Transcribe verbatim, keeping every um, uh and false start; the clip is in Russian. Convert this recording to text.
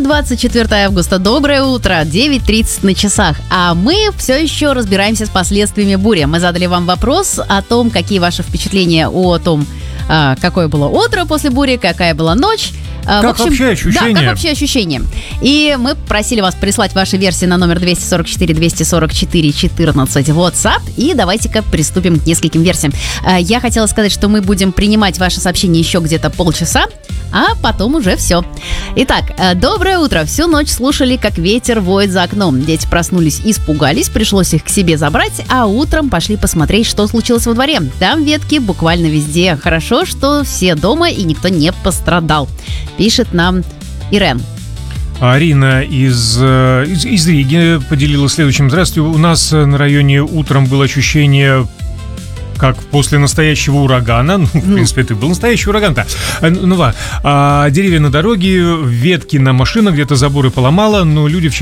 двадцать четвёртое августа. Доброе утро, девять тридцать на часах. А мы все еще разбираемся с последствиями бури. Мы задали вам вопрос о том, какие ваши впечатления о том, какое было утро после бури, какая была ночь. Как в общем, вообще ощущения? Да, как вообще ощущения. И мы просили вас прислать ваши версии на номер двести сорок четыре двести сорок четыре четырнадцать в WhatsApp. И давайте-ка приступим к нескольким версиям. Я хотела сказать, что мы будем принимать ваши сообщения еще где-то полчаса, а потом уже все. Итак, доброе утро. Всю ночь слушали, как ветер воет за окном. Дети проснулись, испугались, пришлось их к себе забрать, а утром пошли посмотреть, что случилось во дворе. Там ветки буквально везде. Хорошо, что все дома и никто не пострадал. Пишет нам Ирен. Арина из, из, из Риги поделилась следующим. Здравствуйте, у нас на районе утром было ощущение, как после настоящего урагана. Ну, в принципе, это был настоящий ураган-то. Ну, ладно. А, деревья на дороге, ветки на машинах, где-то заборы поломало, но люди вчера